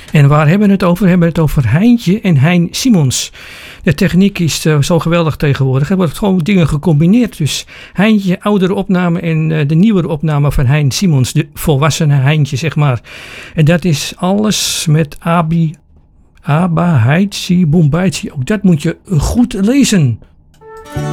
En waar hebben we het over? We hebben het over Heintje en Hein Simons. De techniek is zo geweldig tegenwoordig. Er wordt gewoon dingen gecombineerd. Dus Heintje, oudere opname en de nieuwere opname van Hein Simons. De volwassene Heintje, zeg maar. En dat is alles met Aba, Heitsi, Bombaitsi. Ook dat moet je goed lezen.